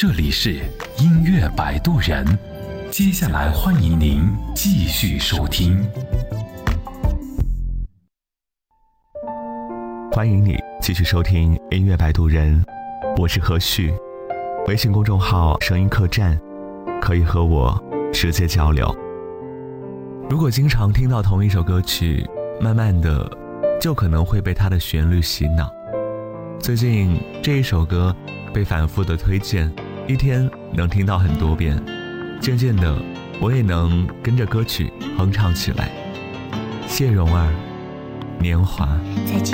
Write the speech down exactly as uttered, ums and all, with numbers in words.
这里是音乐摆渡人，接下来欢迎您继续收听。 欢迎你继续收听音乐摆渡人，我是何旭，微信公众号声音客栈，可以和我直接交流。如果经常听到同一首歌曲，慢慢的就可能会被它的旋律洗脑。最近这一首歌被反复的推荐，一天能听到很多遍，渐渐的我也能跟着歌曲哼唱起来。谢蓉儿，年华。